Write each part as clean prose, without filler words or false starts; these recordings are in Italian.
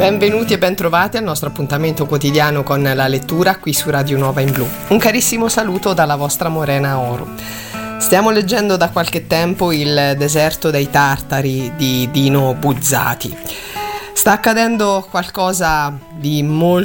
Benvenuti e bentrovati al nostro appuntamento quotidiano con la lettura qui su Radio Nuova in Blu. Un carissimo saluto dalla vostra Morena Oro. Stiamo leggendo da qualche tempo Il deserto dei Tartari di Dino Buzzati. Sta accadendo qualcosa di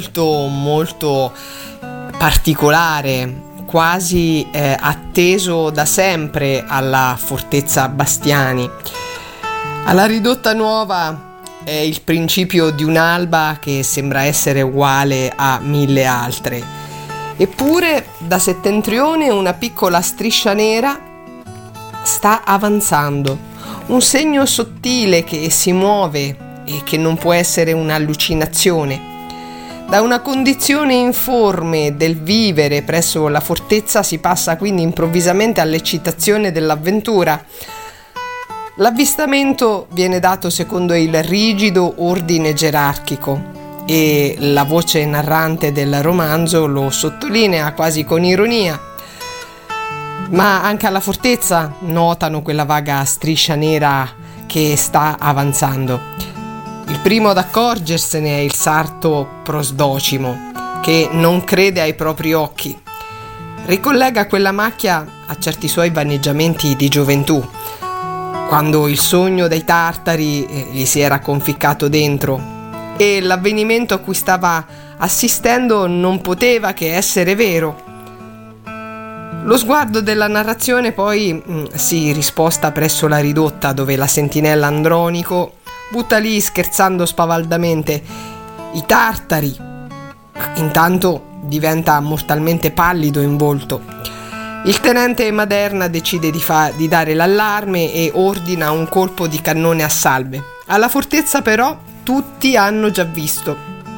molto particolare, quasi atteso da sempre alla Fortezza Bastiani. Alla Ridotta Nuova è il principio di un'alba che sembra essere uguale a 1000 altre. Eppure da settentrione una piccola striscia nera sta avanzando, un segno sottile che si muove e che non può essere un'allucinazione. Da una condizione informe del vivere presso la fortezza si passa quindi improvvisamente all'eccitazione dell'avventura. L'avvistamento viene dato secondo il rigido ordine gerarchico e la voce narrante del romanzo lo sottolinea quasi con ironia. Ma anche alla fortezza notano quella vaga striscia nera che sta avanzando. Il primo ad accorgersene è il sarto Prosdocimo, che non crede ai propri occhi. Ricollega quella macchia a certi suoi vaneggiamenti di gioventù, quando il sogno dei tartari gli si era conficcato dentro e l'avvenimento a cui stava assistendo non poteva che essere vero. Lo sguardo della narrazione poi si risposta presso la ridotta, dove la sentinella Andronico butta lì scherzando spavaldamente: i tartari. Intanto diventa mortalmente pallido in volto. Il tenente Maderna decide di dare l'allarme e ordina un colpo di cannone a salve. Alla fortezza però tutti hanno già visto.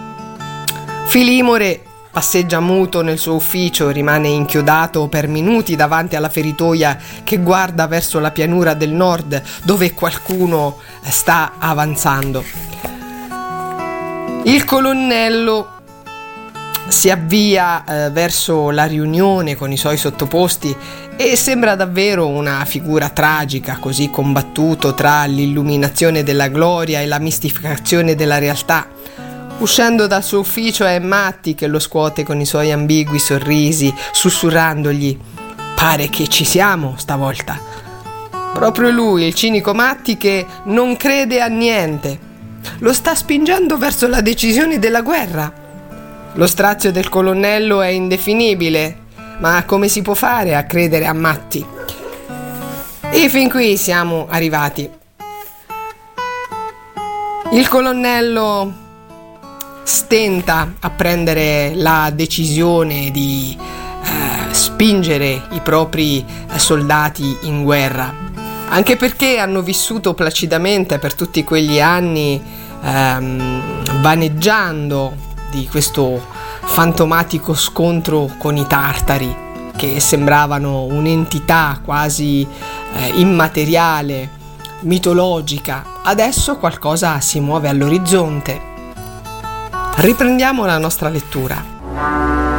Filimore passeggia muto nel suo ufficio, rimane inchiodato per minuti davanti alla feritoia che guarda verso la pianura del nord, dove qualcuno sta avanzando. Il colonnello si avvia verso la riunione con i suoi sottoposti e sembra davvero una figura tragica, così combattuto tra l'illuminazione della gloria e la mistificazione della realtà. Uscendo dal suo ufficio è Matti che lo scuote con i suoi ambigui sorrisi, sussurrandogli: pare che ci siamo stavolta. Proprio lui, il cinico Matti, che non crede a niente. Lo sta spingendo verso la decisione della guerra. Lo strazio del colonnello è indefinibile, ma come si può fare a credere a Matti? E fin qui siamo arrivati. Il colonnello stenta a prendere la decisione di spingere i propri soldati in guerra, anche perché hanno vissuto placidamente per tutti quegli anni vaneggiando di questo fantomatico scontro con i tartari, che sembravano un'entità quasi immateriale, mitologica. Adesso qualcosa si muove all'orizzonte. Riprendiamo la nostra lettura.